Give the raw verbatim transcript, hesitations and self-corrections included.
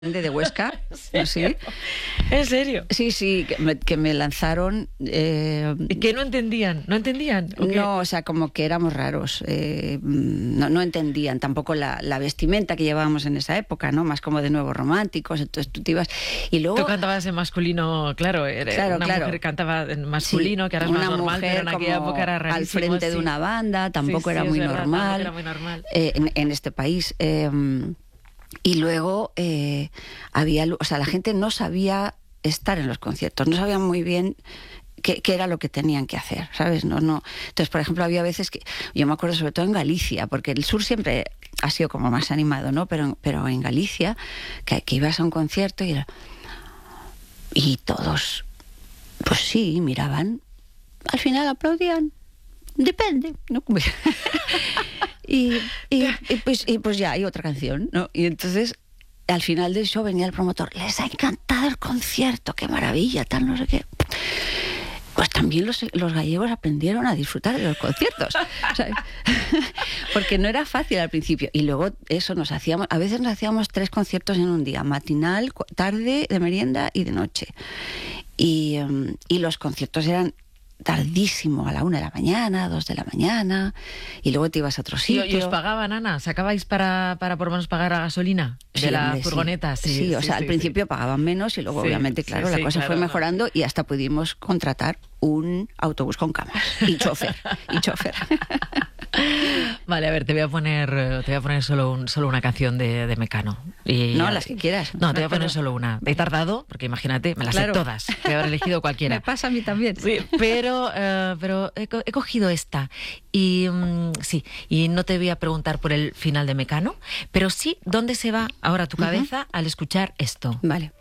de Huesca, ¿En serio? ¿Sí? ¿En serio? Sí, sí, que me, que me lanzaron... Eh, ¿Y que no entendían? ¿No entendían? ¿O no, o sea, como que éramos raros. Eh, no, no entendían tampoco la, la vestimenta que llevábamos en esa época, ¿no? Más como de nuevos románticos, entonces tú te ibas... Y luego... Tú cantabas en masculino, claro, era claro una claro. mujer cantaba en masculino, sí, que ahora es más normal, pero en aquella época era rarísimo. Al frente sí. de una banda, tampoco sí, era, sí, muy verdad, normal, era muy normal eh, en, en este país. Eh, y luego eh, había... O sea, la gente no sabía estar en los conciertos, no sabían muy bien... Qué, qué era lo que tenían que hacer, ¿sabes? No, no. Entonces, por ejemplo, había veces que... Yo me acuerdo sobre todo en Galicia, porque el sur siempre ha sido como más animado, ¿no? Pero, pero en Galicia, que, que ibas a un concierto y, era, y todos, pues sí, miraban. Al final aplaudían. Depende, ¿no? y, y, y, pues, y pues ya, hay otra canción, ¿no? Y entonces... Al final del show venía el promotor. Les ha encantado el concierto, qué maravilla, tal, no sé qué. Pues también los, los gallegos aprendieron a disfrutar de los conciertos, ¿sabes? Porque no era fácil al principio. Y luego eso nos hacíamos, a veces nos hacíamos tres conciertos en un día, matinal, tarde, de merienda y de noche. Y, um, y los conciertos eran tardísimo, a la una de la mañana, dos de la mañana, y luego te ibas a otro sitio. ¿Y os pagaban, Ana? ¿Sacabais para, para por lo menos pagar la gasolina de sí, la hombre, furgoneta? Sí, sí, sí, sí o sea, sí, al principio sí. pagaban menos y luego sí, obviamente, claro, sí, la sí, cosa claro, fue mejorando no. Y hasta pudimos contratar un autobús con camas y chofer, y chofer. Vale, a ver, te voy a poner, te voy a poner solo, un, solo una canción de, de Mecano. Y, no, las que quieras. No, te voy a poner solo una. He tardado, porque imagínate, me las claro. sé todas. Te haber elegido cualquiera. Me pasa a mí también. Sí, pero, uh, pero he, he cogido esta. Y um, sí, y no te voy a preguntar por el final de Mecano, pero sí, ¿dónde se va ahora tu cabeza uh-huh. al escuchar esto? Vale.